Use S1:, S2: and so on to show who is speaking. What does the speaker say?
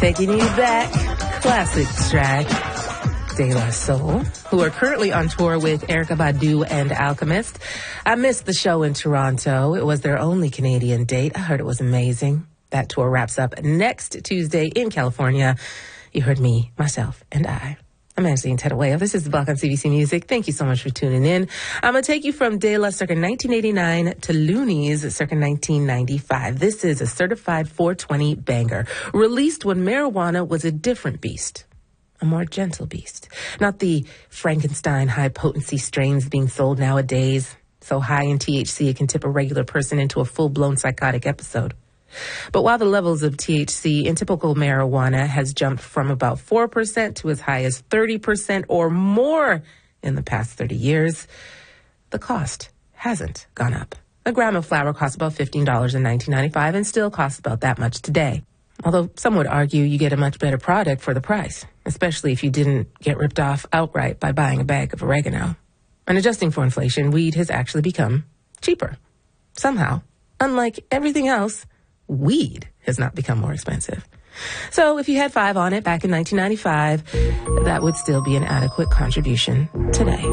S1: Taking you back, classic track. De La Soul, who are currently on tour with Erykah Badu and Alchemist. I missed the show in Toronto. It was their only Canadian date. I heard it was amazing. That tour wraps up next Tuesday in California. You heard me, myself, and I. I'm Angeline Tedawaya. This is The Block on CBC Music. Thank you so much for tuning in. I'm going to take you from De La circa 1989 to Loonies circa 1995. This is a certified 420 banger, released when marijuana was a different beast. A more gentle beast. Not the Frankenstein high-potency strains being sold nowadays, so high in THC it can tip a regular person into a full-blown psychotic episode. But while the levels of THC in typical marijuana has jumped from about 4% to as high as 30% or more in the past 30 years, the cost hasn't gone up. A gram of flower costs about $15 in 1995 and still costs about that much today. Although some would argue you get a much better product for the price, especially if you didn't get ripped off outright by buying a bag of oregano. And adjusting for inflation, weed has actually become cheaper. Somehow, unlike everything else, weed has not become more expensive. So if you had 5 on it back in 1995, that would still be an adequate contribution today.